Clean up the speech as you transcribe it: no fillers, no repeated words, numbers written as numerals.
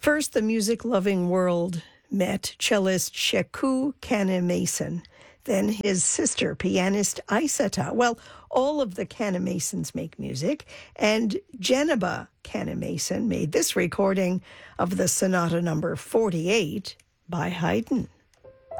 First, the music-loving world met cellist Sheku Canna-Mason, then his sister, pianist Aissata. Well, all of the Canna-Masons make music, and Geneba Canna-Mason made this recording of the Sonata number 48 by Haydn.